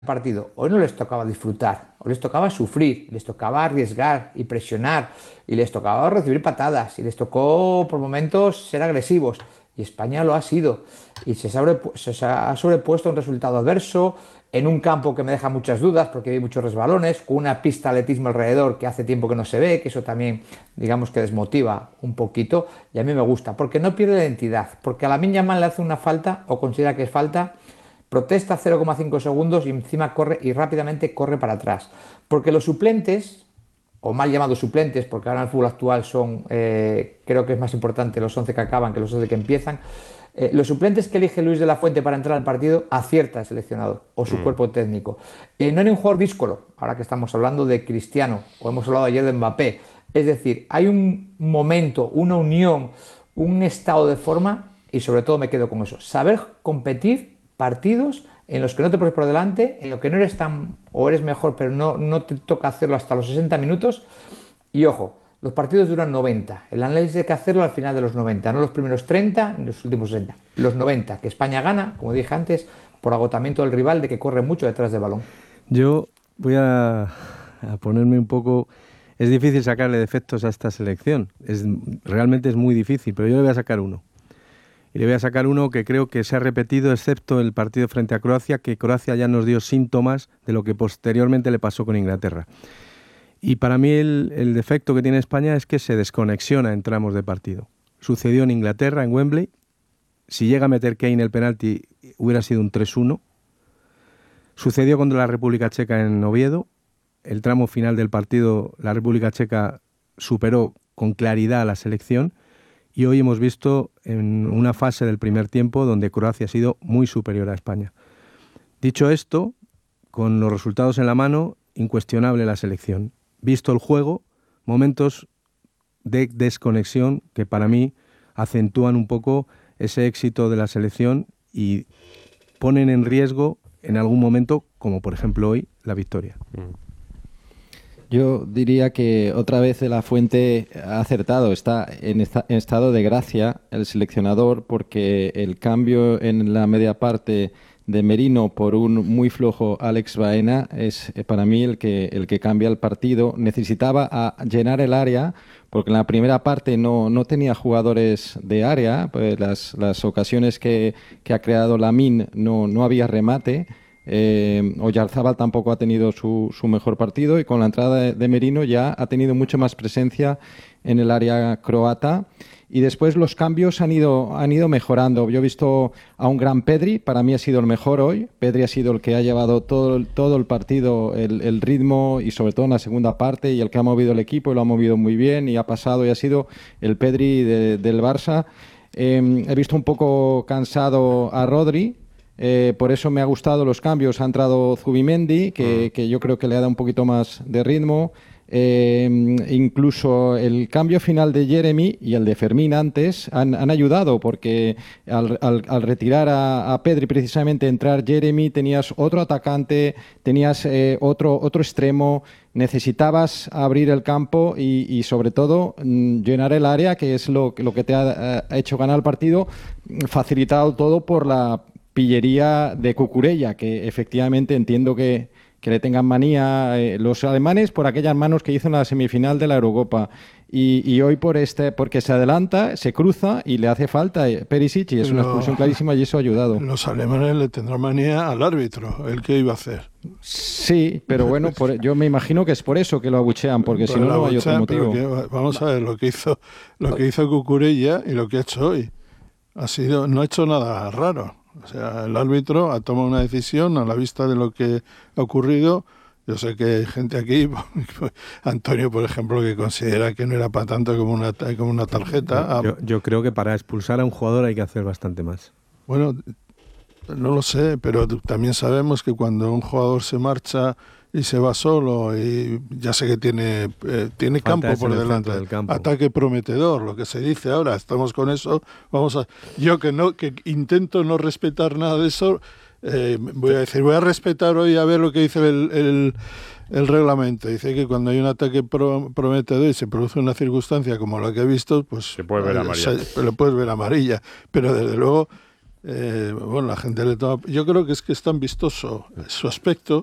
partido. Hoy no les tocaba disfrutar, hoy les tocaba sufrir, les tocaba arriesgar y presionar, y les tocaba recibir patadas, y les tocó por momentos ser agresivos. Y España lo ha sido. Y se ha sobrepuesto a un resultado adverso, en un campo que me deja muchas dudas, porque hay muchos resbalones, con una pista de atletismo alrededor que hace tiempo que no se ve, que eso también, digamos que desmotiva un poquito, y a mí me gusta, porque no pierde la identidad, porque a Lamine Yamal le hace una falta, o considera que es falta, protesta 0,5 segundos y encima corre y rápidamente corre para atrás. Porque los suplentes, o mal llamados suplentes, porque ahora en el fútbol actual son, creo que es más importante los 11 que acaban que los 11 que empiezan, los suplentes que elige Luis de la Fuente para entrar al partido acierta el seleccionador o su cuerpo técnico. No era un jugador díscolo, ahora que estamos hablando de Cristiano, o hemos hablado ayer de Mbappé. Es decir, hay un momento, una unión, un estado de forma, y sobre todo me quedo con eso, saber competir partidos en los que no te pones por delante, en los que no eres tan o eres mejor, pero no te toca hacerlo hasta los 60 minutos. Y ojo, los partidos duran 90. El análisis hay que hacerlo al final de los 90, no los primeros 30 ni los últimos 60. Los 90, que España gana, como dije antes, por agotamiento del rival de que corre mucho detrás del balón. Yo voy a ponerme un poco... Es difícil sacarle defectos a esta selección. Realmente es muy difícil, pero yo le voy a sacar uno. Y le voy a sacar uno que creo que se ha repetido, excepto el partido frente a Croacia, que Croacia ya nos dio síntomas de lo que posteriormente le pasó con Inglaterra. Y para mí el defecto que tiene España es que se desconexiona en tramos de partido. Sucedió en Inglaterra, en Wembley. Si llega a meter Kane el penalti, hubiera sido un 3-1. Sucedió contra la República Checa en Oviedo. El tramo final del partido, la República Checa superó con claridad a la selección. Y hoy hemos visto en una fase del primer tiempo donde Croacia ha sido muy superior a España. Dicho esto, con los resultados en la mano, incuestionable la selección. Visto el juego, momentos de desconexión que para mí acentúan un poco ese éxito de la selección y ponen en riesgo en algún momento, como por ejemplo hoy, la victoria. Yo diría que otra vez de la Fuente ha acertado, está en estado de gracia el seleccionador, porque el cambio en la media parte de Merino por un muy flojo Alex Baena es para mí el que cambia el partido. Necesitaba llenar el área, porque en la primera parte no tenía jugadores de área, pues las ocasiones que ha creado Lamine no había remate. Oyarzábal tampoco ha tenido su mejor partido, y con la entrada de Merino ya ha tenido mucho más presencia en el área croata, y después los cambios han ido mejorando. Yo he visto a un gran Pedri, para mí ha sido el mejor hoy. Pedri ha sido el que ha llevado todo el partido, el ritmo, y sobre todo en la segunda parte, y el que ha movido el equipo, y lo ha movido muy bien, y ha pasado, y ha sido el Pedri del Barça. He visto un poco cansado a Rodri. Por eso me ha gustado los cambios. Ha entrado Zubimendi, que yo creo que le ha dado un poquito más de ritmo. Incluso el cambio final de Jeremy y el de Fermín antes han ayudado, porque al retirar a Pedri, precisamente entrar Jeremy, tenías otro atacante, tenías otro extremo. Necesitabas abrir el campo y sobre todo llenar el área, que es lo que te ha hecho ganar el partido, facilitado todo por la pillería de Cucurella, que efectivamente entiendo que le tengan manía los alemanes por aquellas manos que hizo en la semifinal de la Eurocopa, y hoy porque se adelanta, se cruza y le hace falta Perisic, y es una expulsión clarísima, y eso ha ayudado. Los alemanes le tendrán manía al árbitro, ¿el qué iba a hacer? Sí, pero bueno, yo me imagino que es por eso que lo abuchean, porque si no hay otro motivo. Vamos a ver lo que hizo Cucurella y lo que ha hecho hoy. No ha hecho nada raro. O sea, el árbitro ha tomado una decisión a la vista de lo que ha ocurrido. Yo sé que hay gente aquí, Antonio, por ejemplo, que considera que no era para tanto como una tarjeta. Yo creo que para expulsar a un jugador hay que hacer bastante más. Bueno, no lo sé, pero también sabemos que cuando un jugador se marcha y se va solo, y ya sé que tiene campo por delante, ataque prometedor, lo que se dice ahora, estamos con eso, yo que intento no respetar nada de eso, voy a respetar hoy a ver lo que dice el reglamento. Dice que cuando hay un ataque prometedor y se produce una circunstancia como la que he visto, pues se puede ver amarilla. Le puedes ver amarilla, pero desde luego bueno, la gente le toma... Yo creo que es tan vistoso su aspecto